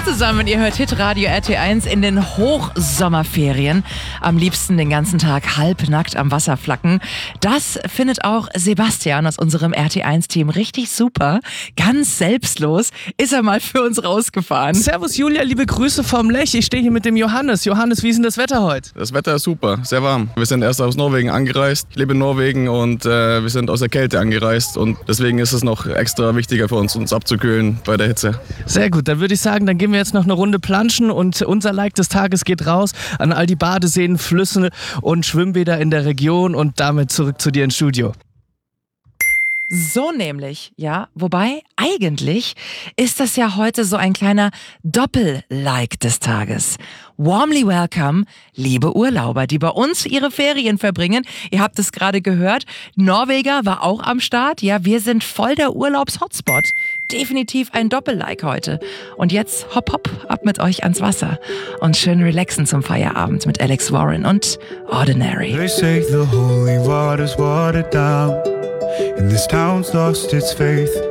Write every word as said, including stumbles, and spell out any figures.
zusammen, ihr hört Hitradio R T eins in den Hochsommerferien. Am liebsten den ganzen Tag halbnackt am Wasser flacken. Das findet auch Sebastian aus unserem R T eins Team richtig super. Ganz selbstlos ist er mal für uns rausgefahren. Servus Julia, liebe Grüße vom Lech. Ich stehe hier mit dem Johannes. Johannes, wie ist denn das Wetter heute? Das Wetter ist super, sehr warm. Wir sind erst aus Norwegen angereist. Ich lebe in Norwegen und äh, wir sind aus der Kälte angereist. Und deswegen ist es noch extra wichtiger für uns, uns abzukühlen bei der Hitze. Sehr gut, dann würde ich sagen, dann gehen wir jetzt noch eine Runde planschen und unser Like des Tages geht raus an all die Badeseen, Flüsse und Schwimmbäder in der Region und damit zurück zu dir ins Studio. So nämlich, ja. Wobei, eigentlich ist das ja heute so ein kleiner Doppel-Like des Tages. Warmly welcome, liebe Urlauber, die bei uns ihre Ferien verbringen. Ihr habt es gerade gehört, Norweger war auch am Start. Ja, wir sind voll der Urlaubs-Hotspot. Definitiv ein Doppel-Like heute. Und jetzt hopp hopp, ab mit euch ans Wasser. Und schön relaxen zum Feierabend mit Alex Warren und Ordinary. They say the holy water's watered down, and this town's lost its faith.